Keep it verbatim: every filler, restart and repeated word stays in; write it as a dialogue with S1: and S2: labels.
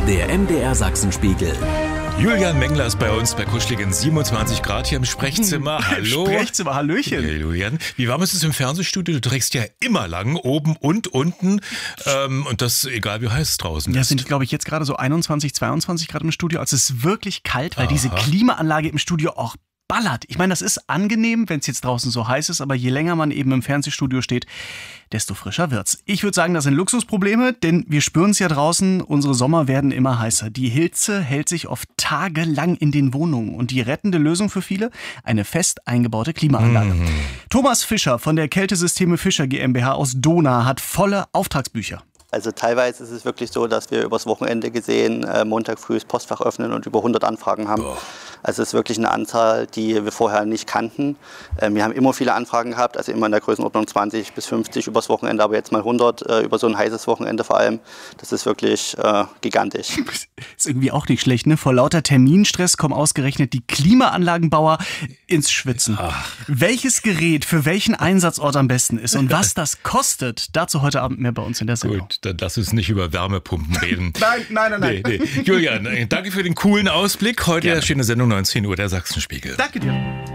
S1: Der M D R Sachsenspiegel.
S2: Julian Mengler ist bei uns bei kuscheligen siebenundzwanzig Grad hier im Sprechzimmer. Hallo.
S3: Sprechzimmer, Hallöchen.
S2: Hey, Julian. Wie warm ist es im Fernsehstudio? Du trägst ja immer lang, oben und unten. Ähm, und das egal wie heiß es draußen ist.
S3: Ja, es sind, glaube ich, jetzt gerade so einundzwanzig, zweiundzwanzig Grad im Studio. Also es ist wirklich kalt, weil
S2: Aha.
S3: diese Klimaanlage im Studio auch ballert. Ich meine, das ist angenehm, wenn es jetzt draußen so heiß ist, aber je länger man eben im Fernsehstudio steht, desto frischer wird's. Ich würde sagen, das sind Luxusprobleme, denn wir spüren es ja draußen, unsere Sommer werden immer heißer. Die Hitze hält sich oft tagelang in den Wohnungen und die rettende Lösung für viele, eine fest eingebaute Klimaanlage. Mm. Thomas Fischer von der Kältesysteme Fischer GmbH aus Dohna hat volle Auftragsbücher.
S4: Also teilweise ist es wirklich so, dass wir übers Wochenende gesehen äh, Montag früh das Postfach öffnen und über hundert Anfragen haben. Boah. Also es ist wirklich eine Anzahl, die wir vorher nicht kannten. Ähm, wir haben immer viele Anfragen gehabt, also immer in der Größenordnung zwanzig bis fünfzig übers Wochenende, aber jetzt mal hundert äh, über so ein heißes Wochenende vor allem. Das ist wirklich äh, gigantisch.
S3: Ist irgendwie auch nicht schlecht, ne? Vor lauter Terminstress kommen ausgerechnet die Klimaanlagenbauer ins Schwitzen. Ach. Welches Gerät für welchen Einsatzort am besten ist und was das kostet, dazu heute Abend mehr bei uns in der Sendung.
S2: Gut, dann lass uns nicht über Wärmepumpen reden.
S3: nein, nein, nein, nein.
S2: Nee, nee. Julian, danke für den coolen Ausblick. Heute
S3: Gerne.
S2: erschien eine Sendung neunzehn Uhr, der Sachsenspiegel.
S3: Danke dir.